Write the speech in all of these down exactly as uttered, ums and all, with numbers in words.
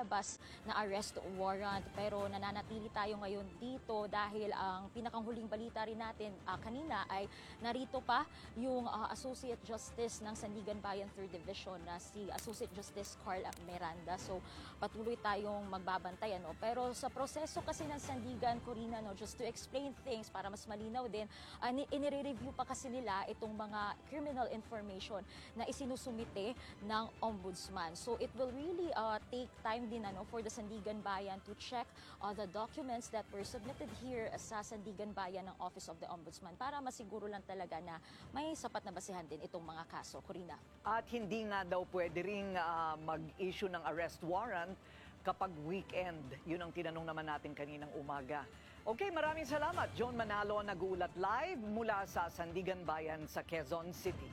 inilabas na arrest warrant. Pero nananatili tayo ngayon dito dahil ang pinakanghuling balita rin natin uh, kanina ay narito pa yung uh, Associate Justice ng Sandigan Bayan third Division na si Associate Justice Carl Miranda. So patuloy tayong magbabantay. Ano? Pero sa proseso kasi ng Sandigan, Corina, no, just to explain things para mas malinaw din, uh, inire-review pa kasi nila itong mga criminal information na isinusumite ng Ombudsman. So it will really uh, take time din ano, for the Sandigan Bayan to check uh, the documents that were submitted here sa Sandigan Bayan ng Office of the Ombudsman para masiguro lang talaga na may sapat na basehan din itong mga kaso. Corina. At hindi nga daw pwede ring uh, mag-issue ng arrest warrant kapag weekend. Yun ang tinanong naman natin kaninang umaga. Okay, maraming salamat. John Manalo, nag-uulat live mula sa Sandigan Bayan sa Quezon City.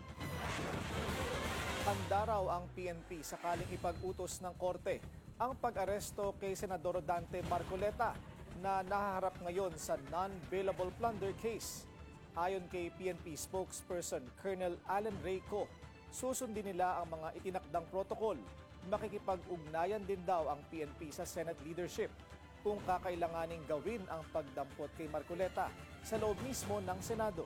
Handa raw ang P N P sakaling ipag-utos ng korte ang pag-aresto kay Senador Dante Marcoleta na nahaharap ngayon sa non-bailable plunder case. Ayon kay P N P spokesperson Colonel Alan Reyco, susundin nila ang mga itinakdang protokol. Makikipag-ugnayan din daw ang P N P sa Senate leadership kung kakailanganing gawin ang pagdampot kay Marcoleta sa loob mismo ng Senado.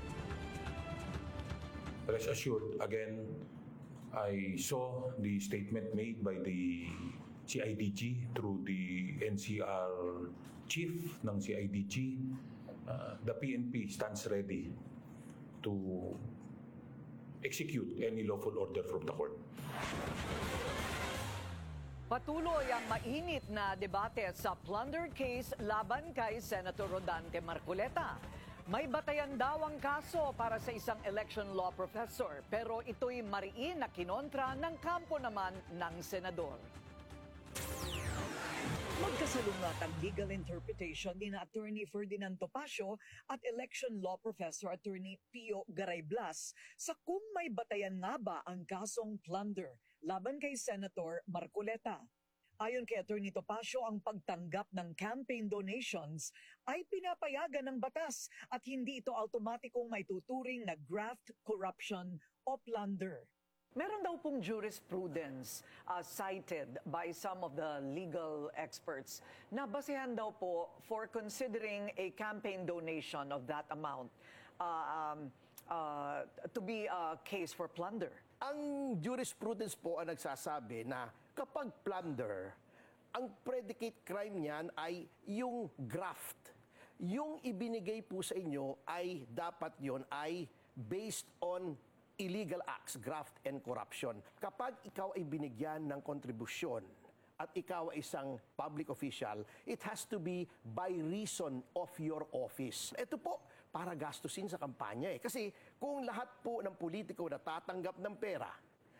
Rest assured, again, I saw the statement made by the C I D G through the N C R chief ng C I D G. Uh, the P N P stands ready to execute any lawful order from the court. Patuloy ang mainit na debate sa plunder case laban kay Senator Rodante Marcoleta. May batayan daw ang kaso para sa isang election law professor, pero ito'y mariin na kinontra ng kampo naman ng senador. Magkasalungat ang legal interpretation ni na Attorney Ferdinand Topacio at election law professor Attorney Pio Garayzabal sa kung may batayan nga ba ang kasong plunder laban kay Senator Marcoleta. Ayon kay Attorney Topacio, ang pagtanggap ng campaign donations ay pinapayagan ng batas at hindi ito automatikong may tuturing na graft, corruption o plunder. Meron daw pong jurisprudence uh, cited by some of the legal experts na basehan daw po for considering a campaign donation of that amount uh, um, uh, to be a case for plunder. Ang jurisprudence po ang nagsasabi na kapag plunder, ang predicate crime niyan ay yung graft. Yung ibinigay po sa inyo ay dapat yon ay based on illegal acts, graft and corruption. Kapag ikaw ay binigyan ng kontribusyon at ikaw ay isang public official, it has to be by reason of your office. Ito po, para gastusin sa kampanya eh. Kasi kung lahat po ng politiko na tatanggap ng pera,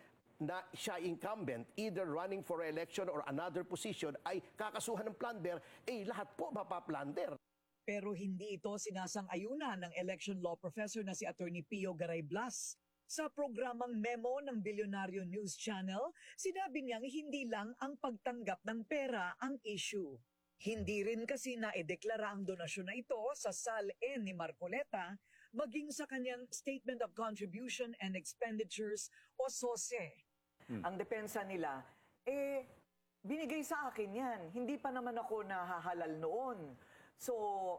na siya incumbent, either running for election or another position, ay kakasuhan ng plunder, eh lahat po mapaplunder. Pero hindi ito sinasang-ayunan ng election law professor na si Attorney Pio Garayzabal. Sa programang Memo ng Bilyonaryo News Channel, sinabi niyang hindi lang ang pagtanggap ng pera ang issue. Hindi rin kasi naideklara ang donasyon na ito sa S A L-N ni Marcoleta, maging sa kanyang Statement of Contribution and Expenditures o S O S E. Hmm. Ang depensa nila, eh, binigay sa akin yan. Hindi pa naman ako nahahalal noon. So,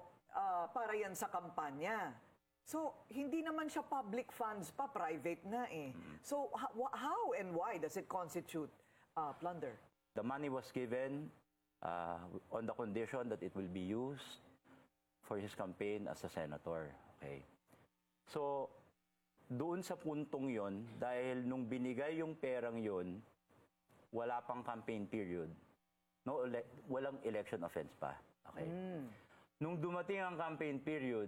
uh, para yan sa kampanya. So, hindi naman siya public funds pa, private na eh. So, how and why does it constitute uh, plunder? The money was given uh, on the condition that it will be used for his campaign as a senator. Okay. So, doon sa puntong yon, dahil nung binigay yung perang yon, wala pang campaign period. No, ele- walang election offense pa. Okay. Mm. Nung dumating ang campaign period,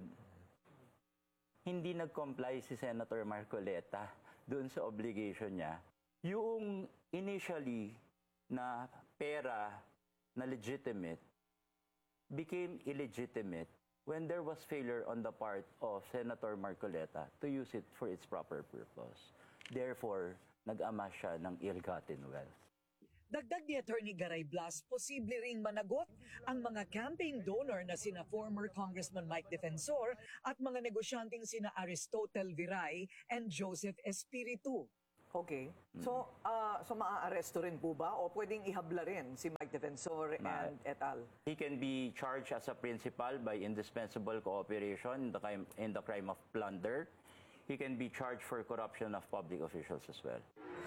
hindi nag-comply si Senator Marcoleta doon sa obligation niya. Yung initially na pera na legitimate became illegitimate when there was failure on the part of Senator Marcoleta to use it for its proper purpose. Therefore, nag-amass siya ng ill-gotten wealth. Dagdag ni Attorney Garayzabal, posible ring managot ang mga campaign donor na sina former Congressman Mike Defensor at mga negosyanteng sina Aristotle Viray and Joseph Espiritu. Okay. So, ah, so maaaresto rin po ba? O pwedeng ihabla rin si Mike Defensor Ma- and et al.? He can be charged as a principal by indispensable cooperation in the crime, in the crime of plunder. He can be charged for corruption of public officials as well.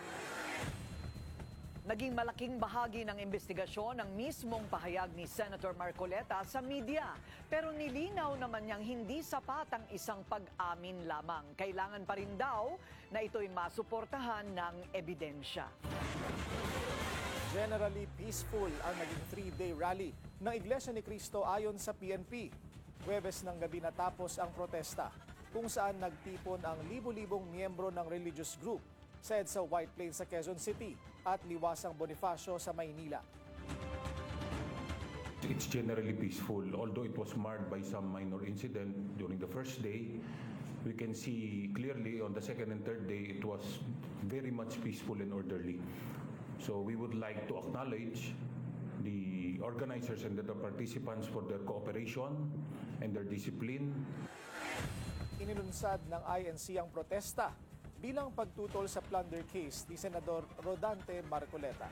Naging malaking bahagi ng investigasyon ang mismong pahayag ni Senator Marcoleta sa media. Pero nilinaw naman niyang hindi sapat ang isang pag-amin lamang. Kailangan pa rin daw na ito'y masuportahan ng ebidensya. Generally peaceful ang naging three-day rally ng Iglesia ni Cristo ayon sa P N P. Huwebes ng gabi natapos ang protesta kung saan nagtipon ang libu-libong miyembro ng religious group sa EDSA White Plains sa Quezon City at Liwasang Bonifacio sa Maynila. It's generally peaceful, although it was marred by some minor incident during the first day. We can see clearly on the second and third day it was very much peaceful and orderly. So we would like to acknowledge the organizers and the participants for their cooperation and their discipline. Inilunsad ng I N C ang protesta bilang pagtutol sa plunder case ni Senador Rodante Marcoleta.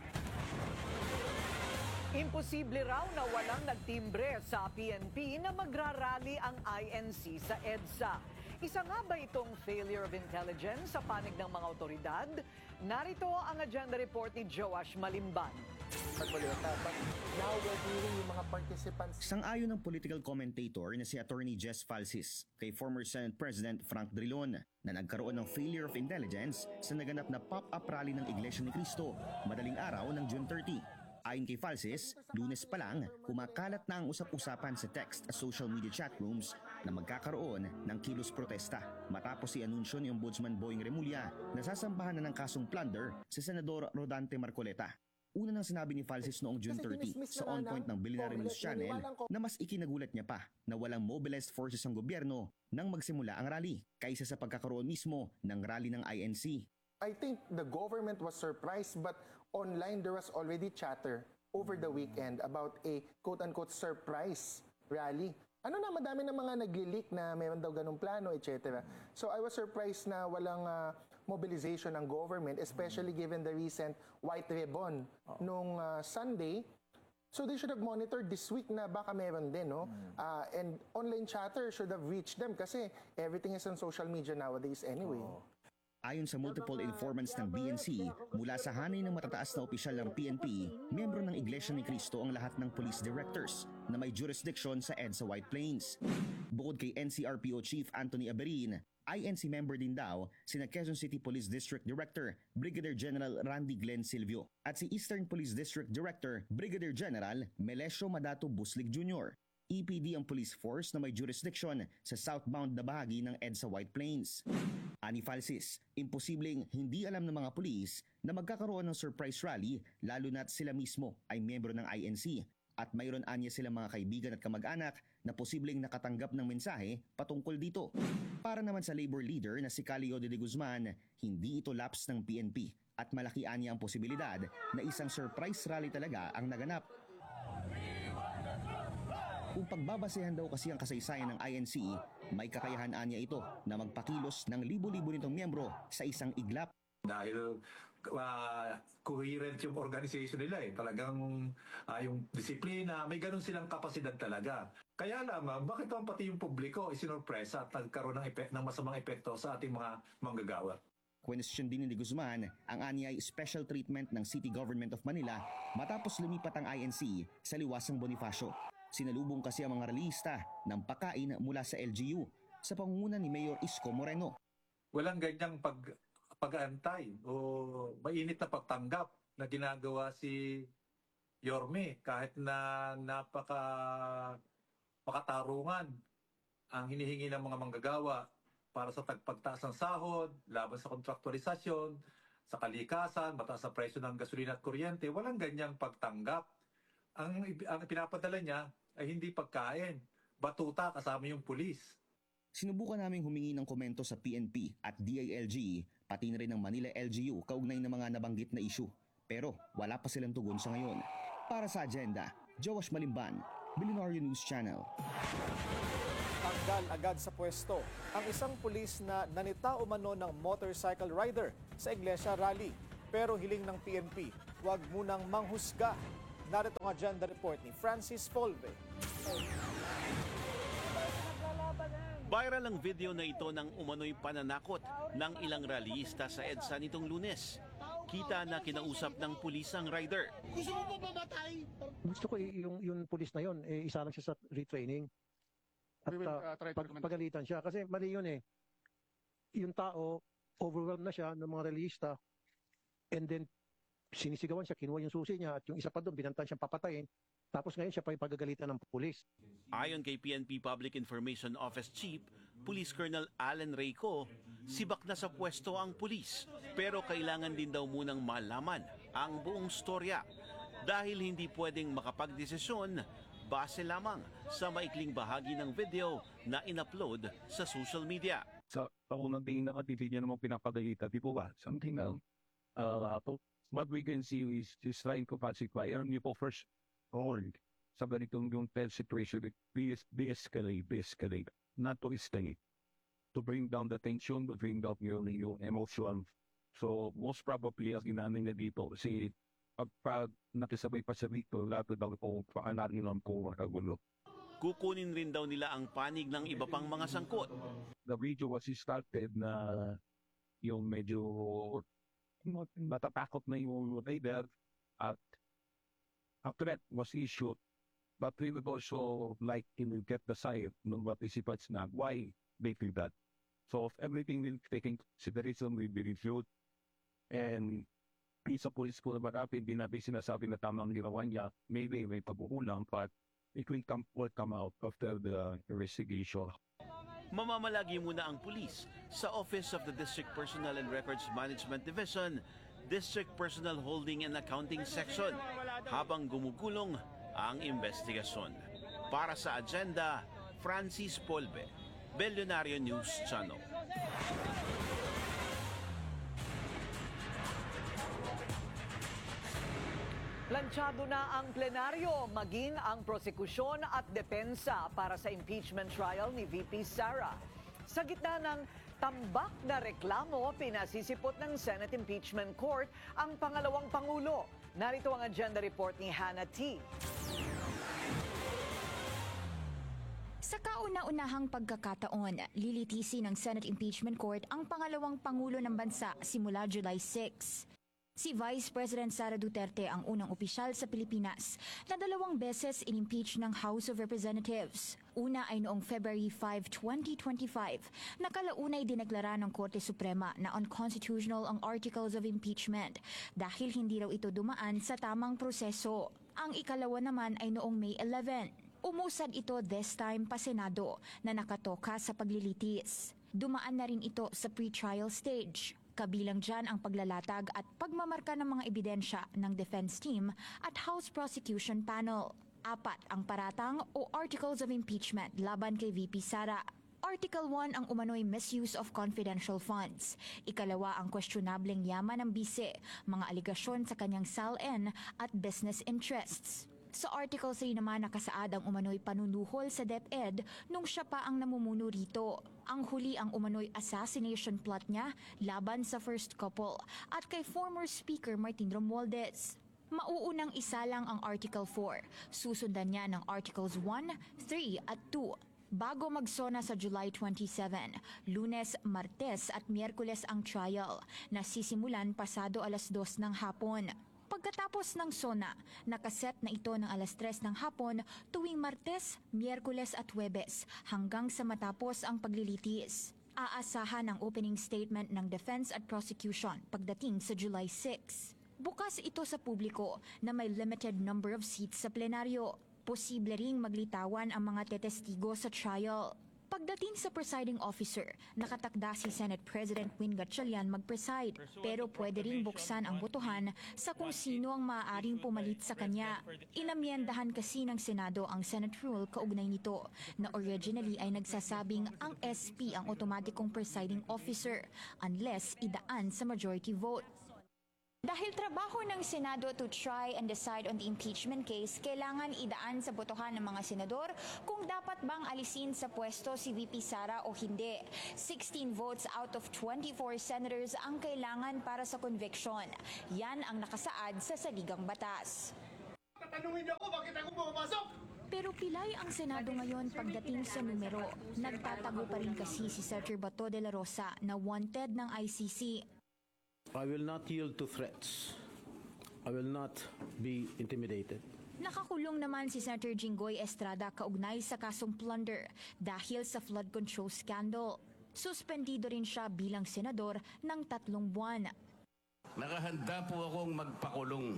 Imposible raw na walang nagtimbre sa P N P na magrarally ang I N C sa EDSA. Isa nga ba itong failure of intelligence sa panig ng mga otoridad? Narito ang agenda report ni Joash Malimban. Marcoleta, but now we're hearing yung mga participants. Sang-ayon ng political commentator na si Attorney Jess Falsis kay former Senate President Frank Drilon na nagkaroon ng failure of intelligence sa naganap na pop-up rally ng Iglesia ni Cristo madaling araw ng June thirtieth. Ayon kay Falsis, Lunes pa lang, kumakalat na ang usap-usapan sa text at social media chat rooms na magkakaroon ng kilos protesta matapos i-anunsyo ni Ombudsman Boying Remulla na sasampahan na ng kasong plunder si Senador Rodante Marcoleta. Una nang sinabi ni Falsis noong June thirtieth sa On Point ng Billionaire News Channel na mas ikinagulat niya pa na walang mobilized forces ang gobyerno nang magsimula ang rally kaysa sa pagkakaroon mismo ng rally ng I N C. I think the government was surprised, but online there was already chatter over the weekend about a quote-unquote surprise rally. Ano na, madami na mga nagli-leak na mayroon daw ganung plano, et cetera. So I was surprised na walang uh, mobilization ng government, especially given the recent white ribbon nung uh, Sunday. So they should have monitored this week na baka meron din, no? Uh, and online chatter should have reached them kasi everything is on social media nowadays anyway. Ayon sa multiple informants ng B N C, mula sa hanay ng matataas na opisyal ng P N P, miyembro ng Iglesia ni Cristo ang lahat ng police directors na may jurisdiction sa EDSA White Plains. Bukod kay N C R P O Chief Anthony Aberin, I N C member din daw sina Quezon City Police District Director Brigadier General Randy Glenn Silvio at si Eastern Police District Director Brigadier General Melesio Madato Buslig Junior E P D ang police force na may jurisdiction sa southbound na bahagi ng EDSA White Plains. Ani Falsis, imposibleng hindi alam ng mga pulis na magkakaroon ng surprise rally lalo na't sila mismo ay miyembro ng I N C at mayroon anya silang mga kaibigan at kamag-anak na posibleng nakatanggap ng mensahe patungkol dito. Para naman sa labor leader na si Calio de Guzman, hindi ito lapse ng P N P at malaki anya ang posibilidad na isang surprise rally talaga ang naganap. Kung pagbabasehan daw kasi ang kasaysayan ng I N C, may kakayahan anya ito na magpakilos ng libo-libo nitong miyembro sa isang iglap. Dahil uh, coherent yung organization nila eh. Talagang uh, yung disiplina, may ganun silang kapasidad talaga. Kaya lamang, bakit ang pati yung publiko isinurpresa at nagkaroon ng, epek- ng masamang epekto sa ating mga manggagawa? Question din ni Guzman ang anyay special treatment ng City Government of Manila matapos lumipat ang I N C sa Liwasang Bonifacio. Sinalubong kasi ang mga ralista ng pakain mula sa L G U sa pangunguna ni Mayor Isko Moreno. Walang ganyang pag, pag-aantay o mainit na pagtanggap na ginagawa si Yorme kahit na napaka makatarungan ang hinihingi ng mga manggagawa para sa tagpagtaas ng sahod, laban sa kontraktualisasyon, sa kalikasan, mataas sa presyo ng gasolina at kuryente. Walang ganyang pagtanggap. Ang, ang pinapadala niya ay hindi pagkain, batuta kasama yung pulis. Sinubukan naming humingi ng komento sa P N P at D I L G, pati na rin ng Manila L G U kaugnay ng mga nabanggit na issue. Pero wala pa silang tugon sa ngayon. Para sa agenda, Joash Malimban, Billionaire News Channel. Tanggal agad sa pwesto ang isang pulis na nanita umano ng motorcycle rider sa Iglesia Rally. Pero hiling ng P N P, huwag munang manghusga. Narito ang agenda report ni Francis Folve. Viral ang video na ito ng umano'y pananakot ng ilang rallyista sa EDSA nitong Lunes. Kita na kinausap ng pulis ang rider. Gusto mo ba mamatay? Gusto ko y- yung, yung pulis na yun, eh, isa lang siya sa retraining. At We will, uh, uh, try to pag, recommend- pagalitan siya. Kasi mali yun eh. Yung tao, overwhelmed na siya ng mga rallyista. And then, sinisigawan siya, kinuha yung susi niya. At yung isa pa doon, binantan siyang papatayin. Tapos ngayon siya pa yung pagagalitan ng pulis. Ayon kay P N P Public Information Office Chief, Police Colonel Alan Reyco, sibak na sa pwesto ang pulis. Pero kailangan din daw munang malaman ang buong storya dahil hindi pwedeng makapagdesisyon base lamang sa maikling bahagi ng video na in-upload sa social media. Sa paunang tingin na katipid niya naman pinapagalitan, di po ba? Something na, uh, what we can see is, is trying to pacify. Alam niyo po, first all, sa ganitong yung tense situation, de-escalate, de-escalate, not to escalate. To bring down the tension, to bring down yung, yung emotion. So, most probably, ang ginamit na dito, kasi pag, pag nakisabay pa sa dito, lahat daw po, paanarin lang po makagulo. Kukunin rin daw nila ang panig ng iba pang mga sangkot. The video was started na yung medyo natatakot na yung rider at a threat was issued, but we would also like to get the side ng participants na why they feel that. So if everything will be taken consideration will be reviewed, and isa police po naman natin, hindi natin sinasabi na tamang ginawa niya, maybe may pagkukulang, but it will come, will come out after the investigation. Mamamalagi muna ang pulis sa Office of the District Personnel and Records Management Division, District Personnel Holding and Accounting Section habang gumugulong ang investigasyon. Para sa agenda, Francis Polve, Billionaire News Channel. Planchado na ang plenaryo, maging ang prosekusyon at depensa para sa impeachment trial ni V P Sara. Sa gitna ng tambak na reklamo, pinasisipot ng Senate Impeachment Court ang pangalawang Pangulo. Narito ang agenda report ni Hannah T. Sa kauna-unahang pagkakataon, lilitisi ng Senate Impeachment Court ang pangalawang Pangulo ng bansa simula July sixth. Si Vice President Sara Duterte ang unang opisyal sa Pilipinas na dalawang beses in-impeach ng House of Representatives. Una ay noong February fifth, twenty twenty-five, na kalaunay dineklara ng Korte Suprema na unconstitutional ang Articles of Impeachment dahil hindi raw ito dumaan sa tamang proseso. Ang ikalawa naman ay noong May eleventh. Umusad ito this time pa Senado na nakatoka sa paglilitis. Dumaan na rin ito sa pre-trial stage. Kabilang dyan ang paglalatag at pagmamarka ng mga ebidensya ng defense team at House Prosecution Panel. Apat ang paratang o Articles of Impeachment laban kay V P Sara. Article one ang umano'y misuse of confidential funds. Ikalawa ang questionableng yaman ng bise, mga aligasyon sa kanyang S A L N at business interests. Sa Article three naman nakasaad ang umano'y panunuhol sa DepEd nung siya pa ang namumuno rito. Ang huli ang umano'y assassination plot niya laban sa first couple at kay former Speaker Martin Romualdez. Mauunang isa lang ang Article four. Susundan niya ng Articles one, three at two. Bago magsona sa July twenty-seventh, Lunes, Martes at Miyerkules ang trial na sisimulan pasado alas dos ng hapon. Pagkatapos ng SONA, nakaset na ito ng alas tres ng hapon tuwing Martes, Miyerkules at Huwebes hanggang sa matapos ang paglilitis. Aasahan ang opening statement ng defense at prosecution pagdating sa July sixth. Bukas ito sa publiko na may limited number of seats sa plenaryo. Posible ring maglitawan ang mga tetestigo sa trial. Pagdating sa presiding officer, nakatakda si Senate President Win Gatchalian mag-preside, pero pwede ring buksan ang botohan sa kung sino ang maaaring pumalit sa kanya. Inamyendahan kasi ng Senado ang Senate rule kaugnay nito, na originally ay nagsasabing ang S P ang otomatikong presiding officer unless idaan sa majority vote. Dahil trabaho ng Senado to try and decide on the impeachment case, kailangan idaan sa botohan ng mga senador kung dapat bang alisin sa pwesto si V P Sara o hindi. sixteen votes out of twenty-four senators ang kailangan para sa conviction. Yan ang nakasaad sa saligang batas. Tatanungin niyo ako, bakit ako pumapasok? Pero pilay ang Senado ngayon pagdating sa numero. Nagtatago pa rin kasi si Senator Bato de la Rosa na wanted ng I C C. I will not yield to threats. I will not be intimidated. Nakakulong naman si Senator Jinggoy Estrada kaugnay sa kasong plunder dahil sa flood control scandal. Suspendido rin siya bilang senador ng tatlong buwan. Nakahanda po akong magpakulong.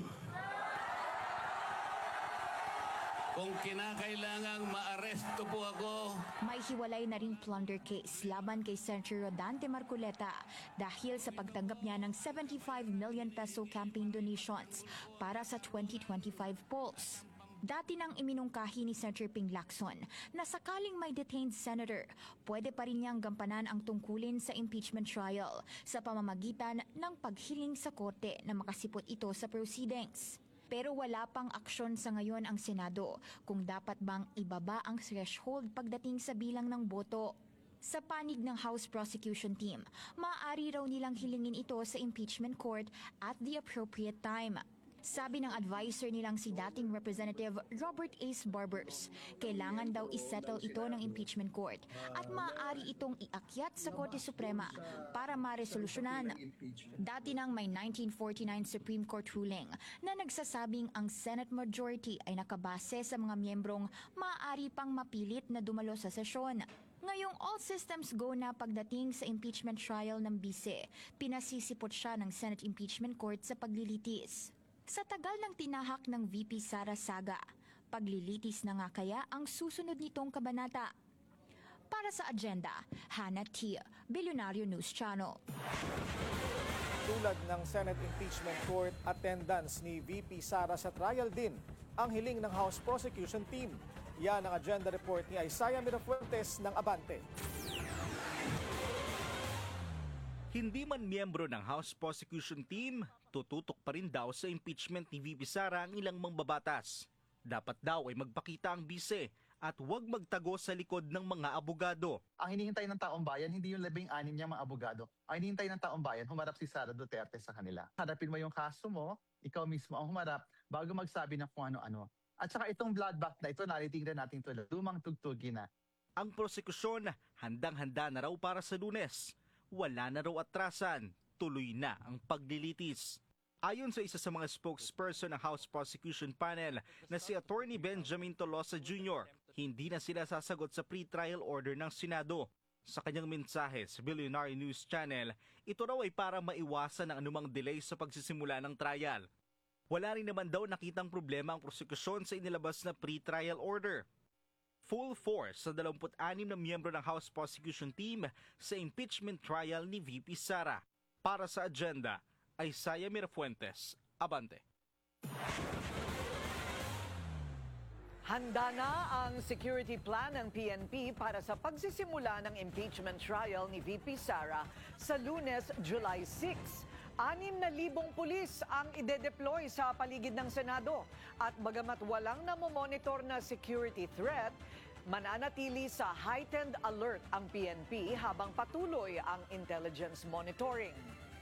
Kung kinakailangang maaresto po ako. May hiwalay na ring plunder case laban kay Senator Rodante Marcoleta dahil sa pagtanggap niya ng seventy-five million peso campaign donations para sa twenty twenty-five polls. Dati nang iminungkahi ni Senator Ping Lacson na sakaling may detained senator, pwede pa rin niyang gampanan ang tungkulin sa impeachment trial sa pamamagitan ng paghiling sa korte na makasipot ito sa proceedings. Pero wala pang aksyon sa ngayon ang Senado kung dapat bang ibaba ang threshold pagdating sa bilang ng boto. Sa panig ng House Prosecution Team, maaari raw nilang hilingin ito sa impeachment court at the appropriate time. Sabi ng advisor nilang si dating Representative Robert Ace Barbers, kailangan daw isettle ito ng impeachment court at maaari itong iakyat sa Korte Suprema para maresolusyonan. Dati nang may nineteen forty-nine Supreme Court ruling na nagsasabing ang Senate majority ay nakabase sa mga miyembrong maaari pang mapilit na dumalo sa sesyon. Ngayong all systems go na pagdating sa impeachment trial ng bise, pinasisipot siya ng Senate Impeachment Court sa paglilitis. Sa tagal ng tinahak ng V P Sara saga, paglilitis na nga kaya ang susunod nitong kabanata. Para sa agenda, Hannah Tia, Billionario News Channel. Tulad ng Senate Impeachment Court, attendance ni V P Sara sa trial din ang hiling ng House Prosecution Team. Yan ang agenda report ni Isaiah Mirafuentes ng Abante. Hindi man miyembro ng House Prosecution Team, tututok pa rin daw sa impeachment ni V P Sara ang ilang mambabatas. Dapat daw ay magpakita ang bise at huwag magtago sa likod ng mga abogado. Ang hinihintay ng taong bayan, hindi yung labing-anim niyang mga abogado. Ang hinihintay ng taong bayan, humarap si Sara Duterte sa kanila. Harapin mo yung kaso mo, ikaw mismo ang humarap bago magsabi ng kung ano-ano. At saka itong bloodbath na ito, naritingnan natin ito, lumang tugtugin na. Ang prosekusyon, handang-handa na raw para sa Lunes. Wala na raw atrasan, tuloy na ang paglilitis. Ayon sa isa sa mga spokesperson ng House Prosecution Panel na si Attorney Benjamin Tolosa Junior, hindi na sila sasagot sa pre-trial order ng Senado. Sa kanyang mensahe sa Billionaire News Channel, ito raw ay para maiwasan ang anumang delay sa pagsisimula ng trial. Wala rin naman daw nakitang problema ang prosekusyon sa inilabas na pre-trial order. Full force sa dalawampu't-anim na miyembro ng House Prosecution Team sa impeachment trial ni V P Sara. Para sa agenda, Isaiah Mirafuentes, Abante. Handa na ang security plan ng P N P para sa pagsisimula ng impeachment trial ni V P Sara sa Lunes, July sixth. Anim na libong pulis ang ide-deploy sa paligid ng Senado. At bagamat walang namomonitor na security threat, mananatili sa heightened alert ang P N P habang patuloy ang intelligence monitoring.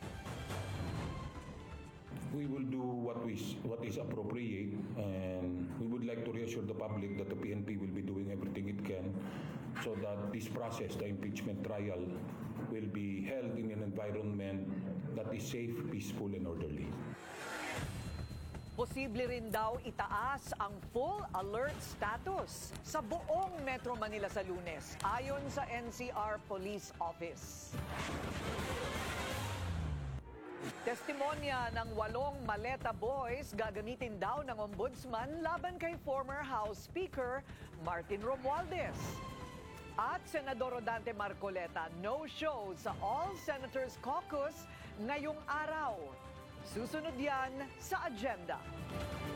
We will do what is what is appropriate, and we would like to reassure the public that the P N P will be doing everything it can so that this process, the impeachment trial, will be held in an environment that is safe, peaceful, and orderly. Posible rin daw itaas ang full alert status sa buong Metro Manila sa Lunes, ayon sa N C R Police Office. Testimonya ng walong Maleta Boys gagamitin daw ng Ombudsman laban kay former House Speaker Martin Romualdez. At Senador Rodante Marcoleta no-show sa All Senators Caucus ngayong araw. Susunod yan sa agenda.